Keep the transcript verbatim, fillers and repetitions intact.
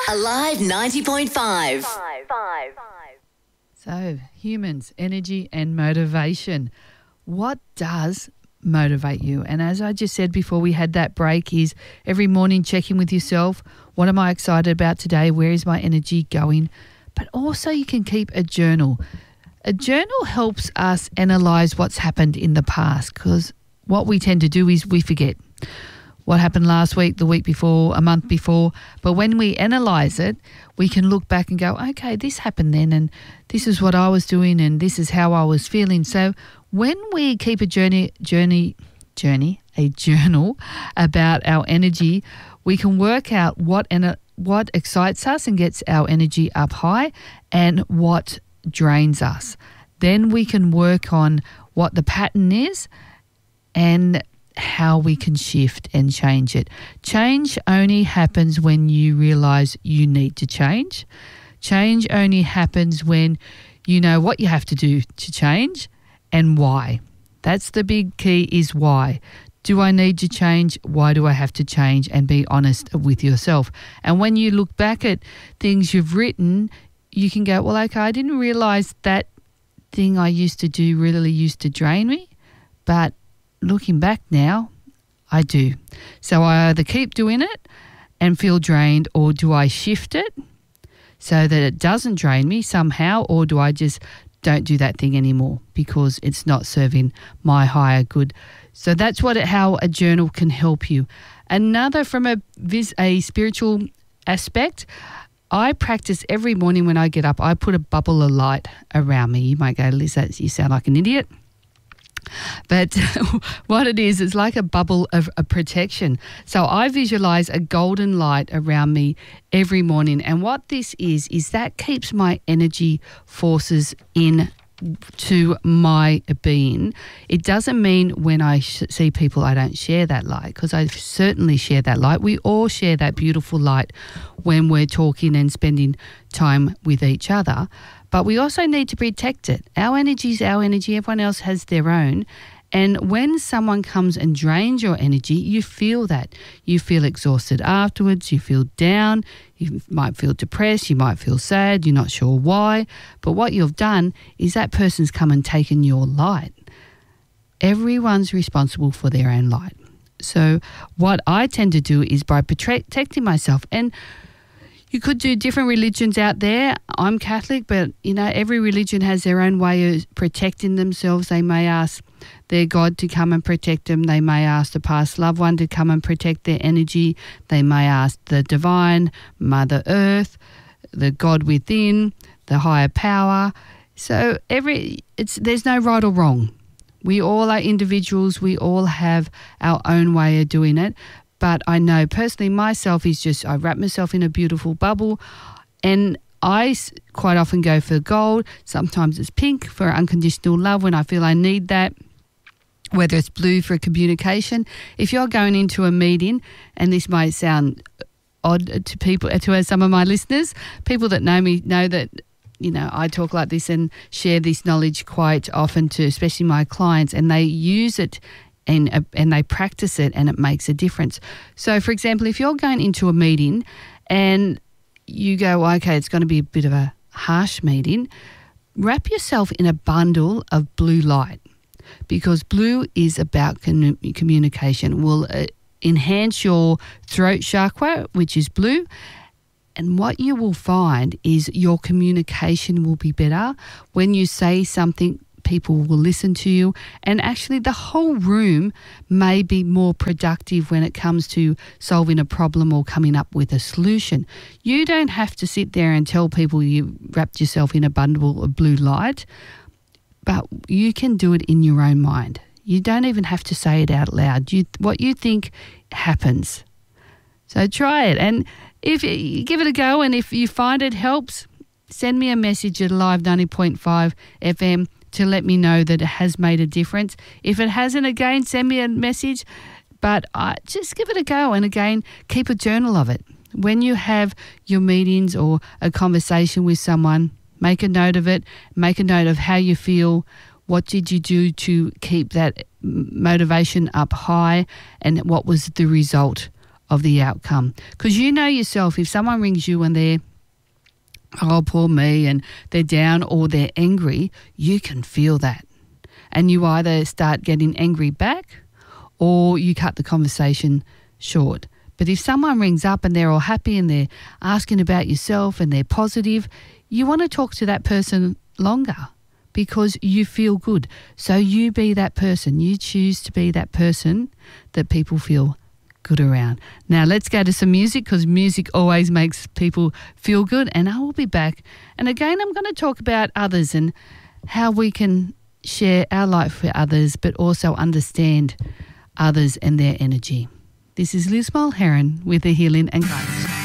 Alive ninety point five. So, humans, energy and motivation. What does motivate you? And as I just said before we had that break, is every morning checking with yourself, what am I excited about today? Where is my energy going? But also you can keep a journal. A journal helps us analyse what's happened in the past, because what we tend to do is we forget what happened last week, the week before, a month before. But when we analyse it, we can look back and go, okay, this happened then, and this is what I was doing, and this is how I was feeling. So when we keep a journey, journey, journey, a journal about our energy, we can work out what and what excites us and gets our energy up high, and what drains us. Then we can work on what the pattern is and how we can shift and change it. Change only happens when you realise you need to change. Change only happens when you know what you have to do to change and why. That's the big key, is why. Do I need to change? Why do I have to change? And be honest with yourself. And when you look back at things you've written, you can go, well, okay, I didn't realise that thing I used to do really used to drain me, but looking back now, I do. So I either keep doing it and feel drained, or do I shift it so that it doesn't drain me somehow, or do I just don't do that thing anymore because it's not serving my higher good? So that's what it, how a journal can help you. Another, from a, vis, a spiritual aspect, I practice every morning when I get up. I put a bubble of light around me. You might go, Liz, that, you sound like an idiot. But what it is, it's like a bubble of a protection. So I visualize a golden light around me every morning. And what this is, is that keeps my energy forces in to my being. It doesn't mean when I sh- see people I don't share that light, because I certainly share that light. We all share that beautiful light when we're talking and spending time with each other. But we also need to protect it. Our energy is our energy. Everyone else has their own. And when someone comes and drains your energy, you feel that. You feel exhausted afterwards. You feel down. You might feel depressed. You might feel sad. You're not sure why. But what you've done is that person's come and taken your light. Everyone's responsible for their own light. So what I tend to do is by protecting myself, and you could do different religions out there. I'm Catholic, but, you know, every religion has their own way of protecting themselves. They may ask their God to come and protect them. They may ask the past loved one to come and protect their energy. They may ask the divine, Mother Earth, the God within, the higher power. So every it's there's no right or wrong. We all are individuals. We all have our own way of doing it. But I know personally myself is just, I wrap myself in a beautiful bubble, and I quite often go for gold. Sometimes it's pink for unconditional love when I feel I need that, whether it's blue for communication. If you're going into a meeting, and this might sound odd to people, to some of my listeners, people that know me know that, you know, I talk like this and share this knowledge quite often to especially my clients, and they use it and uh, and they practice it, and it makes a difference. So, for example, if you're going into a meeting and you go, well, okay, it's going to be a bit of a harsh meeting, wrap yourself in a bundle of blue light, because blue is about con- communication. Will uh, enhance your throat chakra, which is blue. And what you will find is your communication will be better. When you say something, people will listen to you, and actually the whole room may be more productive when it comes to solving a problem or coming up with a solution. You don't have to sit there and tell people you wrapped yourself in a bundle of blue light, but you can do it in your own mind. You don't even have to say it out loud. You, what you think happens. So try it, and if you give it a go, and if you find it helps, send me a message at Alive ninety point five F M to let me know that it has made a difference. If it hasn't, again, send me a message, but uh, just give it a go, and again, keep a journal of it. When you have your meetings or a conversation with someone, make a note of it, make a note of how you feel, what did you do to keep that motivation up high, and what was the result of the outcome. Because you know yourself, if someone rings you and they're, oh, poor me, and they're down or they're angry, you can feel that. And you either start getting angry back or you cut the conversation short. But if someone rings up and they're all happy and they're asking about yourself and they're positive, you want to talk to that person longer because you feel good. So you be that person. You choose to be that person that people feel good around. Now let's go to some music, because music always makes people feel good, and I will be back. And again, I'm going to talk about others and how we can share our life with others, but also understand others and their energy. This is Liz Mulheron with the Healing and Guidance.